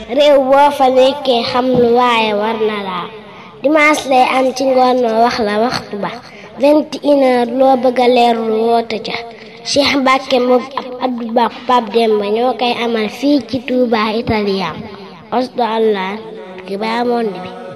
réew boo fa nekkee xam lu waaye war na laa dimanche lay am ci ngoon noo wax la waxtu ba 21h loo bëgg a leerlu woote ca Cheikh Mbacke moom ab Abdou Ba Pape Demba ñoo koy amal fii ci Touba Italien Osdo Allah ki ba monde bi